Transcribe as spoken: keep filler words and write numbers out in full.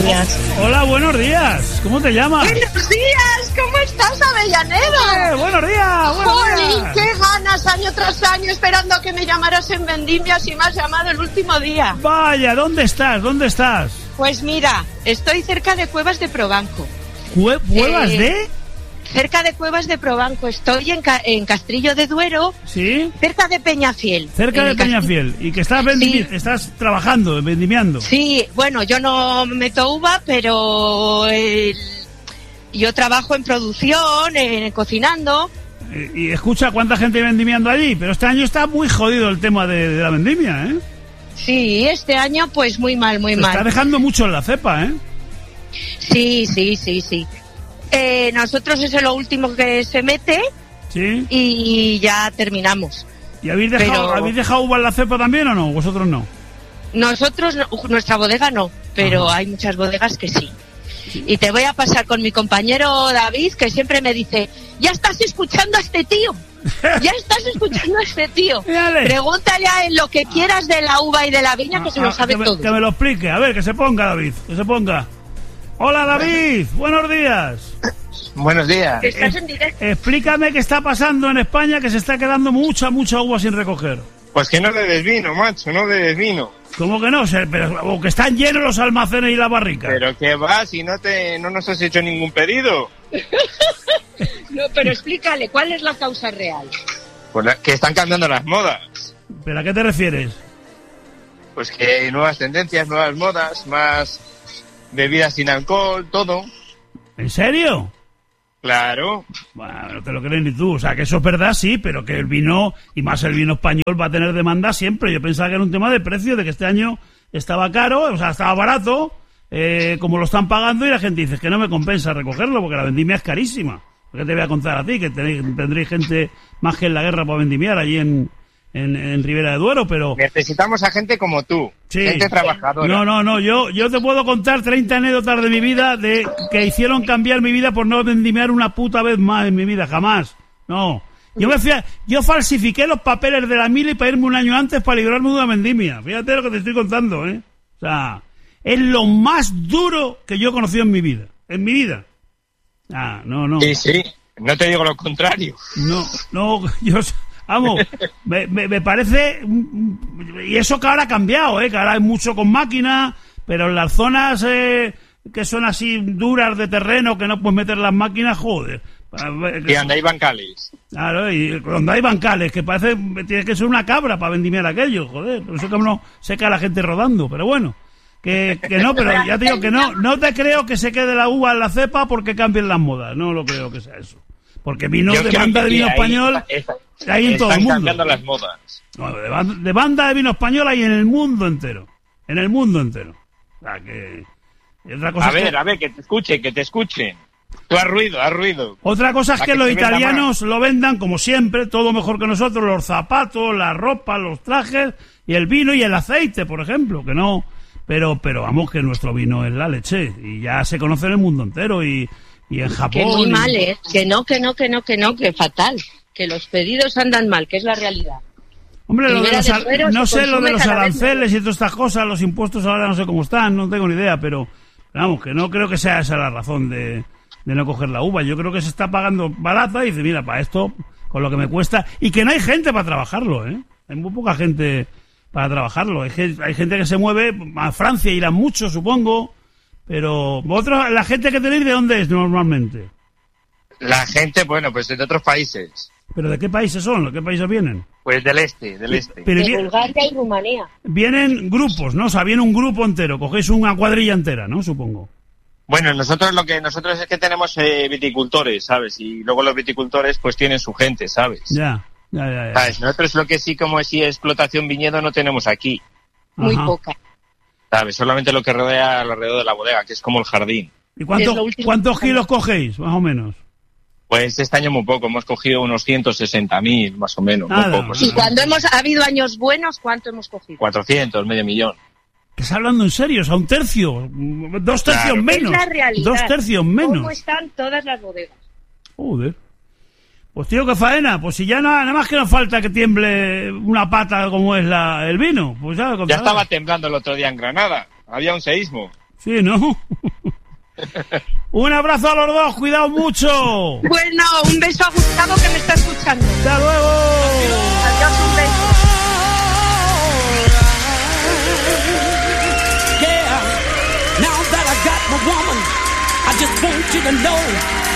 días. Hola, buenos días. ¿Cómo te llamas? Buenos días, ¿cómo estás, Avellaneda? Eh, buenos días, buenos Jolín, días. qué ganas, año tras año, esperando que me llamaras en Vendimias y me has llamado el último día. Vaya, ¿dónde estás? ¿Dónde estás? Pues mira, estoy cerca de Cuevas de Probanco. ¿Cue- ¿Cuevas Eh, de...? Cerca de Cuevas de Probanco, estoy en, Ca- en Castrillo de Duero, ¿Sí? cerca de Peñafiel. Cerca En de el Castrillo. Peñafiel. ¿Y que estás, vendimi- Sí. estás trabajando, vendimiando? Sí, bueno, yo no meto uva, pero el- yo trabajo en producción, en cocinando. Eh, Y escucha cuánta gente hay vendimiando allí, pero este año está muy jodido el tema de, de la vendimia, ¿eh? Sí, este año pues muy mal, muy Se mal. está dejando mucho en la cepa, ¿eh? Sí, sí, sí, sí. Eh, nosotros es lo último que se mete ¿Sí? y ya terminamos. ¿Y habéis dejado, Pero- ¿habéis dejado uva en la cepa también o no? Vosotros no. Nosotros, no- nuestra bodega no, pero Ajá. hay muchas bodegas que sí. Y te voy a pasar con mi compañero David, que siempre me dice, ya estás escuchando a este tío, ya estás escuchando a este tío. Dale. Pregúntale a él lo que quieras de la uva y de la viña, que se Ah, lo ah, sabe que me, todo. que me lo explique. A ver, que se ponga, David. Que se ponga. Hola, David. Buenos días. Buenos días. Estás en directo. Explícame qué está pasando en España, que se está quedando mucha, mucha uva sin recoger. Pues que no le des vino, macho, no le des vino. ¿Cómo que no? Se- Pero, o que están llenos los almacenes y la barrica. Pero que va, si no te, no nos has hecho ningún pedido. No, pero explícale, ¿cuál es la causa real? Pues la- que están cambiando las modas. ¿Pero a qué te refieres? Pues que hay nuevas tendencias, nuevas modas, más bebidas sin alcohol, todo. ¿En serio? Claro. Bueno, no te lo crees ni tú. O sea, que eso es verdad, sí, pero que el vino, y más el vino español, va a tener demanda siempre. Yo pensaba que era un tema de precio, de que este año estaba caro, o sea, estaba barato, eh, como lo están pagando, y la gente dice que no me compensa recogerlo, porque la vendimia es carísima. ¿Qué te voy a contar a ti? Que tenéis, tendréis gente más que en la guerra para vendimiar allí en, en, en Ribera de Duero, pero... Necesitamos a gente como tú. Sí. Gente trabajadora. No, no, no, yo, yo te puedo contar treinta anécdotas de mi vida de que hicieron cambiar mi vida por no vendimiar una puta vez más en mi vida, jamás. No. Yo me fui a- yo falsifiqué los papeles de la mili para irme un año antes para librarme de una vendimia. Fíjate lo que te estoy contando, ¿eh? O sea, es lo más duro que yo he conocido en mi vida. En mi vida. Ah, no, no. Sí, sí. No te digo lo contrario. No, no, yo, vamos, me, me, me parece, y eso que ahora ha cambiado, eh, que ahora hay mucho con máquina, pero en las zonas eh, que son así duras de terreno, que no puedes meter las máquinas, joder. Y anda ahí bancales. Claro, y cuando hay bancales, que parece, tienes que ser una cabra para vendimiar aquello, joder, por eso que no se cae la gente rodando, pero bueno. Que, que no, pero ya te digo que no, no te creo que se quede la uva en la cepa porque cambien las modas, no lo creo que sea eso. Porque vino Yo de creo banda que de vino ahí español está- hay en todo el están mundo. cambiando las modas. No, de, banda, de banda de vino español hay en el mundo entero. En el mundo entero. O sea, que... y otra cosa A es ver, que, a ver, que te escuchen, que te escuchen. Tú has ruido, has ruido. otra cosa es Para que que los se venda italianos lo vendan como siempre, todo mejor que nosotros, los zapatos, la ropa, los trajes y el vino y el aceite, por ejemplo, que no... Pero, pero vamos, que nuestro vino es la leche y ya se conoce en el mundo entero y, y en Japón. Que muy y- mal, ¿eh? Que no, que no, que no, que no, que fatal. Que los pedidos andan mal, que es la realidad. Hombre, lo de Ribera los de al- Duero no se sé lo de consume los cada vez aranceles y todas estas cosas, los impuestos ahora no sé cómo están, no tengo ni idea, pero vamos, que no creo que sea esa la razón de, de no coger la uva. Yo creo que se está pagando barata y dice, mira, para esto, con lo que me cuesta, y que no hay gente para trabajarlo, ¿eh? Hay muy poca gente para trabajarlo. Hay, gen- hay gente que se mueve, a Francia irán muchos, supongo, pero vosotros, la gente que tenéis, ¿de dónde es normalmente? La gente, bueno, pues de otros países. ¿Pero de qué países son? ¿De qué países vienen? Pues del este, del este. Pero De vi- Bulgaria y Rumanía. vienen grupos, ¿no? O sea, viene un grupo entero, cogéis una cuadrilla entera, ¿no? Supongo. Bueno, nosotros lo que nosotros es que tenemos eh, viticultores, ¿sabes? Y luego los viticultores pues tienen su gente, ¿sabes? Ya, ya, ya. ya. ¿Sabes? Nosotros lo que sí, como si explotación viñedo no tenemos aquí, Muy Ajá. poca. ¿sabes? Solamente lo que rodea alrededor de la bodega, que es como el jardín. ¿Y cuánto- Es lo último cuántos que kilos cogéis, más o menos? Pues este año muy poco, hemos cogido unos ciento sesenta mil, más o menos, Nada, muy pocos. Y cuando hemos ha habido años buenos, ¿cuánto hemos cogido? cuatrocientos, medio millón. ¿Qué estás hablando en serio? O sea, un tercio, dos tercios Claro. menos. Es la realidad. Dos tercios ¿Cómo menos. están todas las bodegas? Joder. Pues tío, qué faena. Pues si ya no, nada más que nos falta que tiemble una pata como es la, el vino. Pues ya, Ya estaba temblando el otro día en Granada, había un seísmo. Sí, ¿no? Un abrazo a los dos, cuidado mucho. Bueno, un beso a Gustavo que me está escuchando. Hasta luego. Adiós, un beso. Yeah, now that I got my woman, I just want you to know